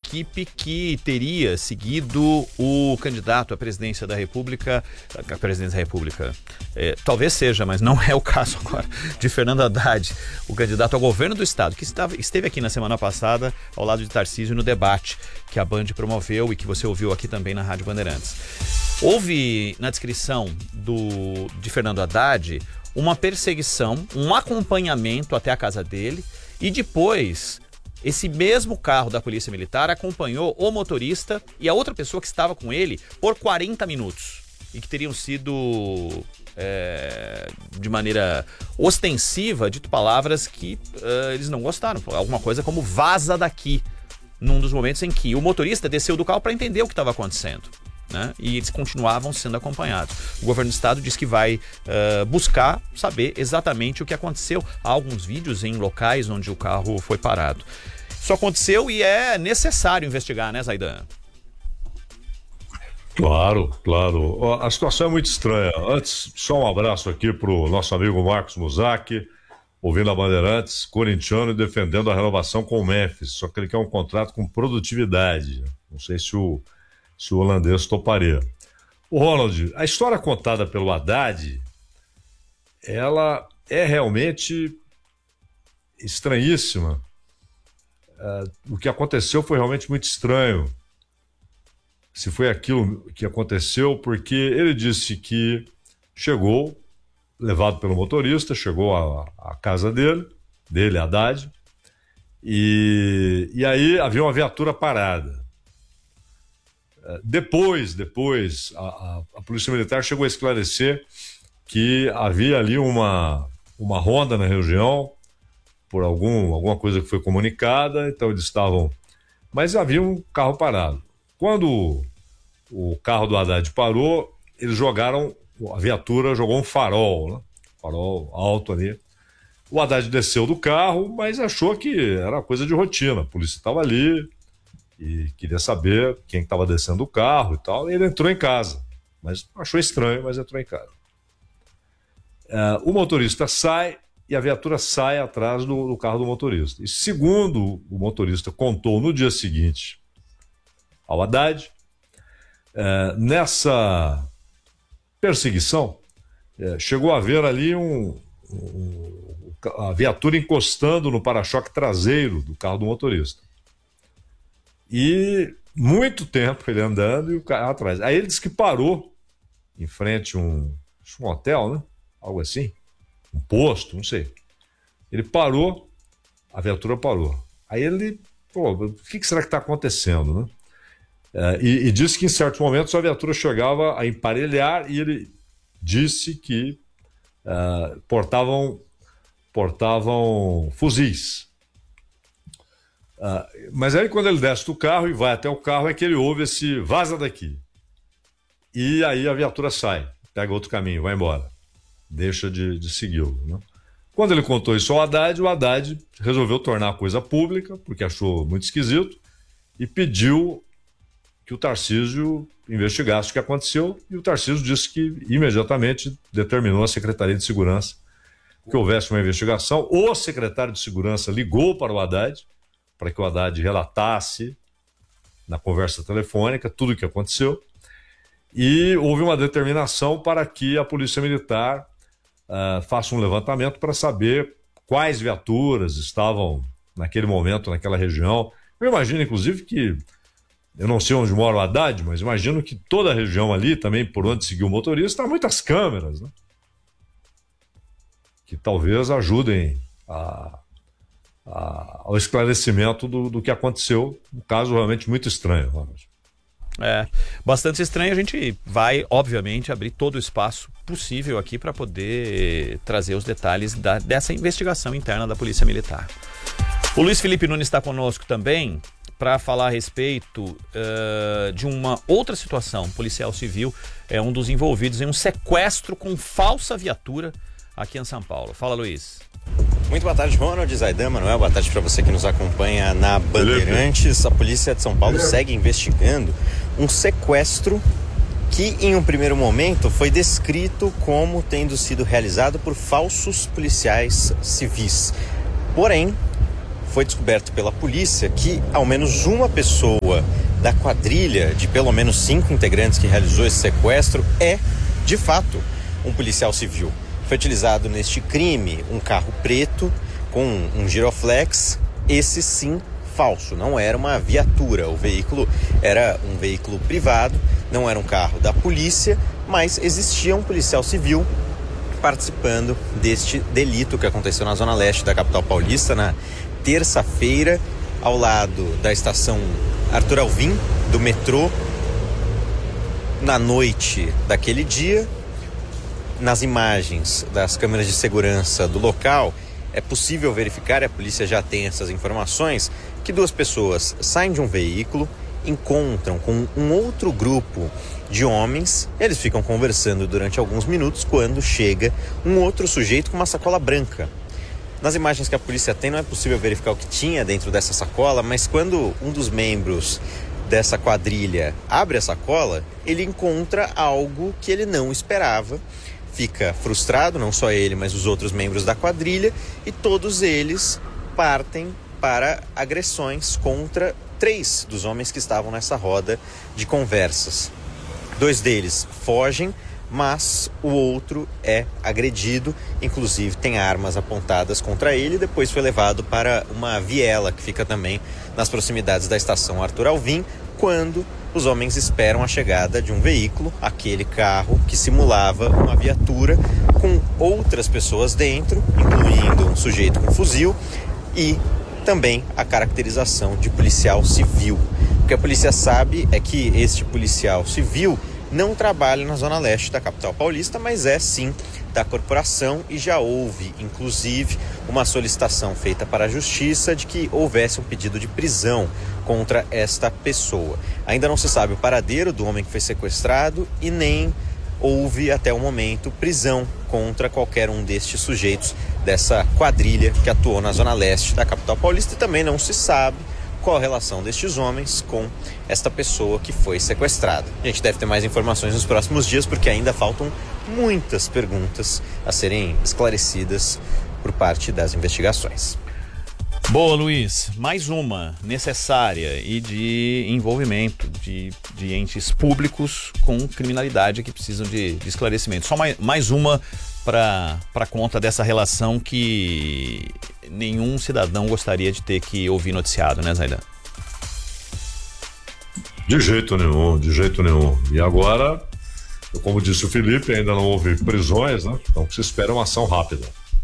equipe que teria seguido o candidato à presidência da República, talvez seja, mas não é o caso agora, de Fernando Haddad, o candidato ao governo do estado, que esteve aqui na semana passada ao lado de Tarcísio no debate que a Band promoveu e que você ouviu aqui também na Rádio Bandeirantes. Houve na descrição de Fernando Haddad uma perseguição, um acompanhamento até a casa dele, e depois esse mesmo carro da Polícia Militar acompanhou o motorista e a outra pessoa que estava com ele por 40 minutos e que teriam sido, de maneira ostensiva, dito palavras que eles não gostaram, alguma coisa como vaza daqui, num dos momentos em que o motorista desceu do carro para entender o que estava acontecendo. Né? E eles continuavam sendo acompanhados. O governo do estado diz que vai buscar saber exatamente o que aconteceu. Há alguns vídeos em locais onde o carro foi parado. Isso aconteceu e é necessário investigar, né, Zaidan? Claro. A situação é muito estranha. Antes, só um abraço aqui pro nosso amigo Marcos Muzak, ouvindo a Bandeirantes, corintiano e defendendo a renovação com o Memphis. Só que ele quer um contrato com produtividade. Não sei se o holandês toparia. O Ronald, a história contada pelo Haddad, ela é realmente estranhíssima. O que aconteceu foi realmente muito estranho. Se foi aquilo que aconteceu, porque ele disse que chegou, levado pelo motorista, chegou à casa dele, Haddad, e aí havia uma viatura parada. Depois, a Polícia Militar chegou a esclarecer que havia ali uma ronda na região por alguma coisa que foi comunicada, então eles estavam... Mas havia um carro parado. Quando o carro do Haddad parou, eles a viatura jogou um farol, né? Farol alto ali. O Haddad desceu do carro, mas achou que era coisa de rotina, a polícia estava ali e queria saber quem estava descendo do carro e tal, e ele entrou em casa, mas achou estranho, mas entrou em casa. O motorista sai e a viatura sai atrás do carro do motorista. E segundo o motorista contou no dia seguinte ao Haddad, nessa perseguição, chegou a haver ali a viatura encostando no para-choque traseiro do carro do motorista. E muito tempo ele andando e o carro atrás. Aí ele disse que parou em frente a um hotel, né? Algo assim. Um posto, não sei. Ele parou, a viatura parou. Aí ele, o que será que está acontecendo, né? E disse que em certos momentos a viatura chegava a emparelhar e ele disse que portavam fuzis. Mas aí quando ele desce do carro e vai até o carro é que ele ouve esse vaza daqui. E aí a viatura sai, pega outro caminho, vai embora. Deixa de segui-lo, né? Quando ele contou isso ao Haddad, o Haddad resolveu tornar a coisa pública, porque achou muito esquisito, e pediu que o Tarcísio investigasse o que aconteceu, e o Tarcísio disse que imediatamente determinou à Secretaria de Segurança que houvesse uma investigação. O secretário de Segurança ligou para o Haddad, para que o Haddad relatasse na conversa telefônica tudo o que aconteceu, e houve uma determinação para que a Polícia Militar faça um levantamento para saber quais viaturas estavam naquele momento, naquela região. Eu imagino, inclusive, que, eu não sei onde mora o Haddad, mas imagino que toda a região ali, também por onde seguiu o motorista, há muitas câmeras, né? Que talvez ajudem ao esclarecimento do que aconteceu, um caso realmente muito estranho, Ronald. Bastante estranho. A gente vai, obviamente, abrir todo o espaço possível aqui para poder trazer os detalhes dessa investigação interna da Polícia Militar. O Luiz Felipe Nunes está conosco também para falar a respeito de uma outra situação. O policial civil é um dos envolvidos em um sequestro com falsa viatura aqui em São Paulo. Fala, Luiz. Muito boa tarde, Ronald, Zaidan, Manuel. Boa tarde para você que nos acompanha na Bandeirantes. A Polícia de São Paulo segue investigando um sequestro que, em um primeiro momento, foi descrito como tendo sido realizado por falsos policiais civis. Porém, foi descoberto pela polícia que ao menos uma pessoa da quadrilha de pelo menos 5 integrantes que realizou esse sequestro é, de fato, um policial civil. Foi utilizado neste crime um carro preto com um giroflex, esse sim falso, não era uma viatura. O veículo era um veículo privado, não era um carro da polícia, mas existia um policial civil participando deste delito que aconteceu na zona leste da capital paulista na terça-feira, ao lado da estação Arthur Alvim, do metrô. Na noite daquele dia, nas imagens das câmeras de segurança do local, é possível verificar, e a polícia já tem essas informações, que 2 pessoas saem de um veículo, encontram com um outro grupo de homens, eles ficam conversando durante alguns minutos quando chega um outro sujeito com uma sacola branca. Nas imagens que a polícia tem, não é possível verificar o que tinha dentro dessa sacola, mas quando um dos membros dessa quadrilha abre a sacola, ele encontra algo que ele não esperava. Fica frustrado, não só ele, mas os outros membros da quadrilha, e todos eles partem para agressões contra 3 dos homens que estavam nessa roda de conversas. 2 deles fogem, mas o outro é agredido, inclusive tem armas apontadas contra ele, e depois foi levado para uma viela que fica também nas proximidades da estação Arthur Alvim, quando os homens esperam a chegada de um veículo, aquele carro que simulava uma viatura com outras pessoas dentro, incluindo um sujeito com fuzil e também a caracterização de policial civil. O que a polícia sabe é que este policial civil não trabalha na zona leste da capital paulista, mas é sim da corporação, e já houve, inclusive, uma solicitação feita para a justiça de que houvesse um pedido de prisão contra esta pessoa. Ainda não se sabe o paradeiro do homem que foi sequestrado e nem houve até o momento prisão contra qualquer um destes sujeitos dessa quadrilha que atuou na zona leste da capital paulista, e também não se sabe qual a relação destes homens com esta pessoa que foi sequestrada. A gente deve ter mais informações nos próximos dias, porque ainda faltam muitas perguntas a serem esclarecidas por parte das investigações. Boa, Luiz. Mais uma necessária e de envolvimento de entes públicos com criminalidade que precisam de esclarecimento. Só mais uma para conta dessa relação que nenhum cidadão gostaria de ter que ouvir noticiado, né, Zaidan? De jeito nenhum, de jeito nenhum. E agora, como disse o Felipe, ainda não houve prisões, né? Então se espera uma ação rápida.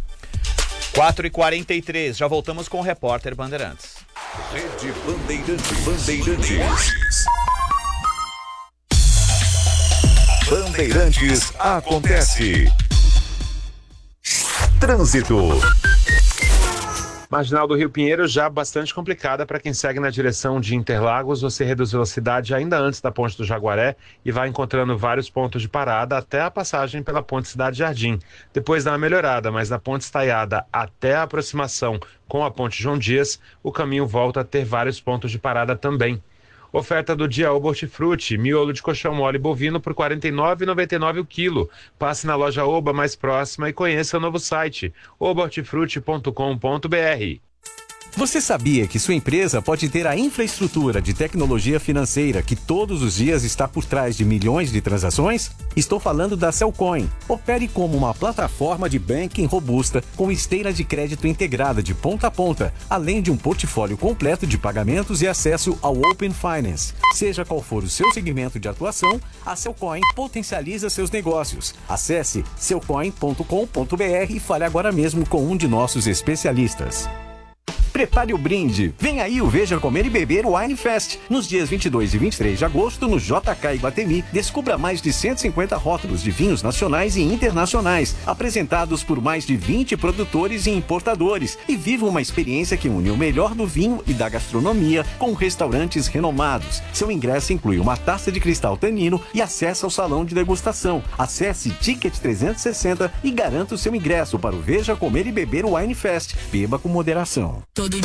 4h43, já voltamos com o repórter Bandeirantes. Rede Bandeirantes. Bandeirantes acontece. Trânsito. Marginal do Rio Pinheiro já bastante complicada para quem segue na direção de Interlagos. Você reduz velocidade ainda antes da Ponte do Jaguaré e vai encontrando vários pontos de parada até a passagem pela Ponte Cidade Jardim. Depois dá uma melhorada, mas na Ponte Estaiada até a aproximação com a Ponte João Dias, o caminho volta a ter vários pontos de parada também. Oferta do dia Oba Hortifruti, miolo de coxão mole bovino por R$ 49,99 o quilo. Passe na loja Oba mais próxima e conheça o novo site, obahortifruti.com.br. Você sabia que sua empresa pode ter a infraestrutura de tecnologia financeira que todos os dias está por trás de milhões de transações? Estou falando da Cellcoin. Opere como uma plataforma de banking robusta com esteira de crédito integrada de ponta a ponta, além de um portfólio completo de pagamentos e acesso ao Open Finance. Seja qual for o seu segmento de atuação, a Cellcoin potencializa seus negócios. Acesse cellcoin.com.br e fale agora mesmo com um de nossos especialistas. Prepare o brinde. Vem aí o Veja Comer e Beber Wine Fest. Nos dias 22 e 23 de agosto, no JK Iguatemi, descubra mais de 150 rótulos de vinhos nacionais e internacionais, apresentados por mais de 20 produtores e importadores, e viva uma experiência que une o melhor do vinho e da gastronomia com restaurantes renomados. Seu ingresso inclui uma taça de cristal tanino e acesso ao salão de degustação. Acesse Ticket 360 e garanta o seu ingresso para o Veja Comer e Beber Wine Fest. Beba com moderação.